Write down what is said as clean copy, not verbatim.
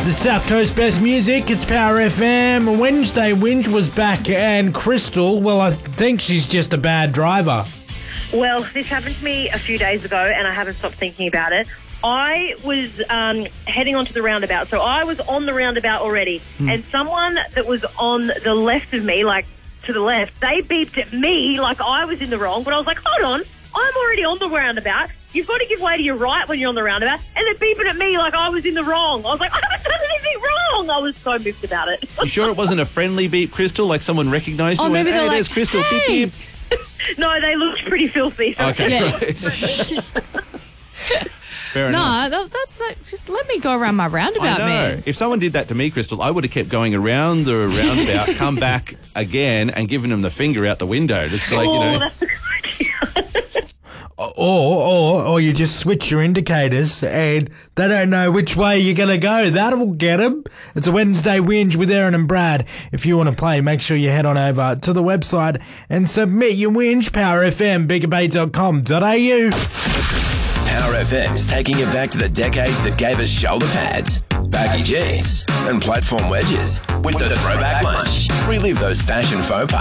The South Coast best music, it's Power FM. Wednesday Whinge was back, and Crystal, well, I think she's just a bad driver. Well, this happened to me a few days ago, and I haven't stopped thinking about it. I was heading onto the roundabout, so I was on the roundabout already, and someone that was on the left of me, like to the left, they beeped at me like I was in the wrong, but I was like, hold on, I'm already on the roundabout. You've got to give way to your right when you're on the roundabout, and they're beeping at me like I was in the wrong. I was like, I haven't done anything wrong. I was so miffed about it. You sure it wasn't a friendly beep, Crystal? Like someone recognised you? Oh, maybe they're like, there's Crystal, hey. beep, beep. No, they looked pretty filthy. So Okay, Yeah. right. Fair enough. No, that's like, just let me go around my roundabout, I know. man. If someone did that to me, Crystal, I would have kept going around the roundabout, come back again, and given them the finger out the window. Just like, you know. that's a good idea. Or you just switch your indicators and they don't know which way you're going to go. That'll get them. It's a Wednesday Whinge with Aaron and Brad. If you want to play, make sure you head on over to the website and submit your whinge, powerfm.bigabay.com.au. Power FM's taking it back to the decades that gave us shoulder pads, baggy jeans, and platform wedges with the Throwback Lunch. Relive those fashion faux pas